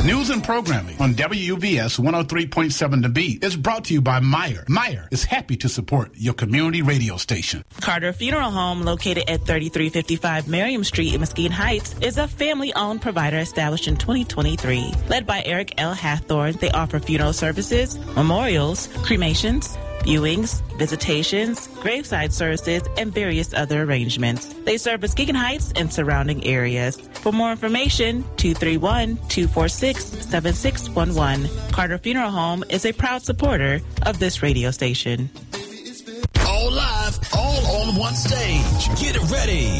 News and programming on WUVS 103.7 The Beat is brought to you by Meyer. Meyer is happy to support your community radio station. Carter Funeral Home, located at 3355 Merriam Street in Mesquite Heights, is a family-owned provider established in 2023. Led by Eric L. Hathorn, they offer funeral services, memorials, cremations, viewings, visitations, graveside services, and various other arrangements. They serve Muskegon Heights and surrounding areas. For more information, 231-246-7611. Carter Funeral Home is a proud supporter of this radio station. All live, all on one stage. Get ready